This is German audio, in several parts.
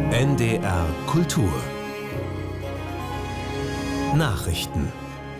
NDR Kultur Nachrichten.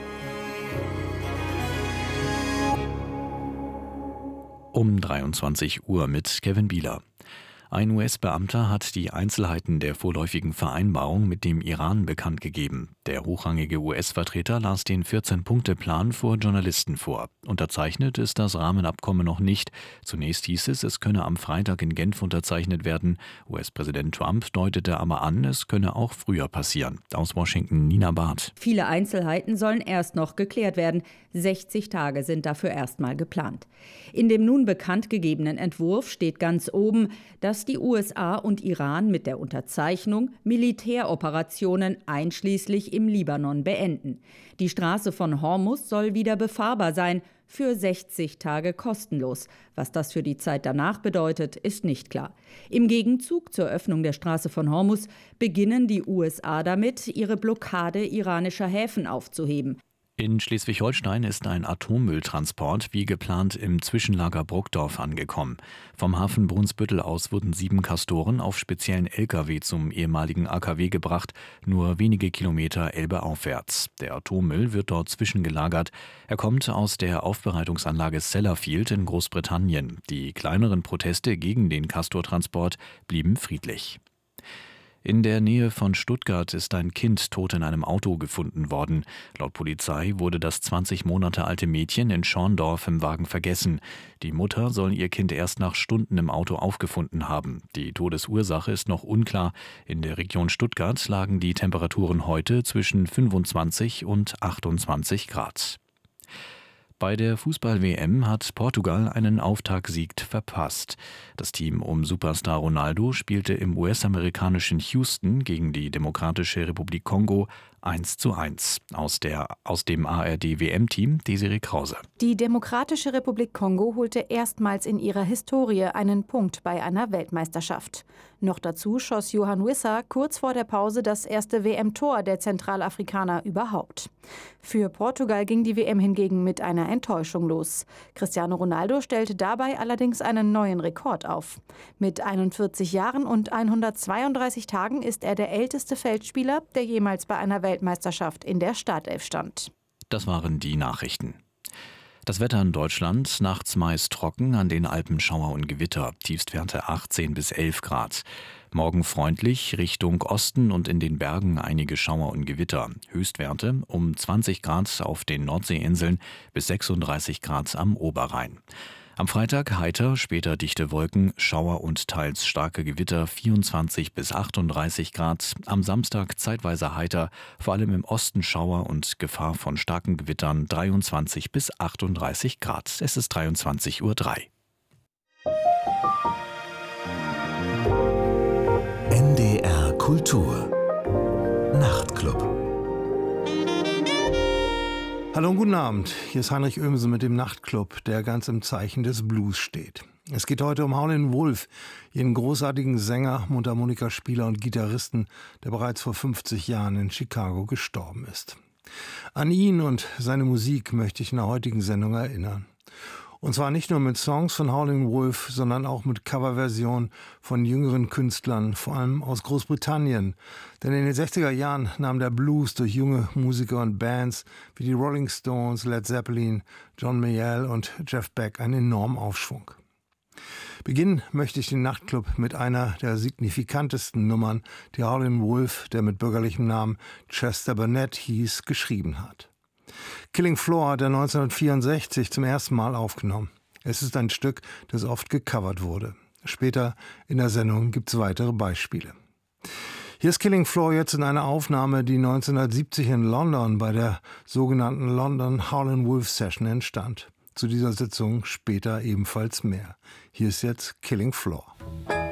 Um 23 Uhr mit Kevin Bieler. Ein US-Beamter hat die Einzelheiten der vorläufigen Vereinbarung mit dem Iran bekannt gegeben. Der hochrangige US-Vertreter las den 14-Punkte-Plan vor Journalisten vor. Unterzeichnet ist das Rahmenabkommen noch nicht. Zunächst hieß es könne am Freitag in Genf unterzeichnet werden. US-Präsident Trump deutete aber an, es könne auch früher passieren. Aus Washington Nina Barth. Viele Einzelheiten sollen erst noch geklärt werden. 60 Tage sind dafür erstmal geplant. In dem nun bekannt gegebenen Entwurf steht ganz oben, dass die USA und Iran mit der Unterzeichnung Militäroperationen einschließlich im Libanon beenden. Die Straße von Hormuz soll wieder befahrbar sein, für 60 Tage kostenlos. Was das für die Zeit danach bedeutet, ist nicht klar. Im Gegenzug zur Öffnung der Straße von Hormuz beginnen die USA damit, ihre Blockade iranischer Häfen aufzuheben. In Schleswig-Holstein ist ein Atommülltransport wie geplant im Zwischenlager Bruckdorf angekommen. Vom Hafen Brunsbüttel aus wurden 7 Castoren auf speziellen Lkw zum ehemaligen AKW gebracht, nur wenige Kilometer Elbe aufwärts. Der Atommüll wird dort zwischengelagert. Er kommt aus der Aufbereitungsanlage Sellafield in Großbritannien. Die kleineren Proteste gegen den Castortransport blieben friedlich. In der Nähe von Stuttgart ist ein Kind tot in einem Auto gefunden worden. Laut Polizei wurde das 20 Monate alte Mädchen in Schorndorf im Wagen vergessen. Die Mutter soll ihr Kind erst nach Stunden im Auto aufgefunden haben. Die Todesursache ist noch unklar. In der Region Stuttgart lagen die Temperaturen heute zwischen 25 und 28 Grad. Bei der Fußball-WM hat Portugal einen Auftaktsieg verpasst. Das Team um Superstar Ronaldo spielte im US-amerikanischen Houston gegen die Demokratische Republik Kongo 1:1. Aus dem ARD-WM-Team Desiree Krause. Die Demokratische Republik Kongo holte erstmals in ihrer Historie einen Punkt bei einer Weltmeisterschaft. Noch dazu schoss Yohan Wissa kurz vor der Pause das erste WM-Tor der Zentralafrikaner überhaupt. Für Portugal ging die WM hingegen mit einer Enttäuschung los. Cristiano Ronaldo stellte dabei allerdings einen neuen Rekord auf. Mit 41 Jahren und 132 Tagen ist er der älteste Feldspieler, der jemals bei einer Weltmeisterschaft in der Startelf stand. Das waren die Nachrichten. Das Wetter in Deutschland, nachts meist trocken, an den Alpen Schauer und Gewitter, Tiefstwerte 18 bis 11 Grad. Morgen freundlich, Richtung Osten und in den Bergen einige Schauer und Gewitter. Höchstwerte um 20 Grad auf den Nordseeinseln bis 36 Grad am Oberrhein. Am Freitag heiter, später dichte Wolken, Schauer und teils starke Gewitter 24 bis 38 Grad. Am Samstag zeitweise heiter, vor allem im Osten Schauer und Gefahr von starken Gewittern 23 bis 38 Grad. Es ist 23:03 Uhr. NDR Kultur Nachtclub. Hallo und guten Abend, hier ist Heinrich Oehmsen mit dem Nachtclub, der ganz im Zeichen des Blues steht. Es geht heute um Howlin' Wolf, jenen großartigen Sänger, Mundharmonikaspieler und Gitarristen, der bereits vor 50 Jahren in Chicago gestorben ist. An ihn und seine Musik möchte ich in der heutigen Sendung erinnern. Und zwar nicht nur mit Songs von Howlin' Wolf, sondern auch mit Coverversionen von jüngeren Künstlern, vor allem aus Großbritannien. Denn in den 60er Jahren nahm der Blues durch junge Musiker und Bands wie die Rolling Stones, Led Zeppelin, John Mayall und Jeff Beck einen enormen Aufschwung. Beginnen möchte ich den Nachtclub mit einer der signifikantesten Nummern, die Howlin' Wolf, der mit bürgerlichem Namen Chester Burnett hieß, geschrieben hat. Killing Floor hat er 1964 zum ersten Mal aufgenommen. Es ist ein Stück, das oft gecovert wurde. Später in der Sendung gibt es weitere Beispiele. Hier ist Killing Floor jetzt in einer Aufnahme, die 1970 in London bei der sogenannten London Howlin' Wolf Session entstand. Zu dieser Sitzung später ebenfalls mehr. Hier ist jetzt Killing Floor.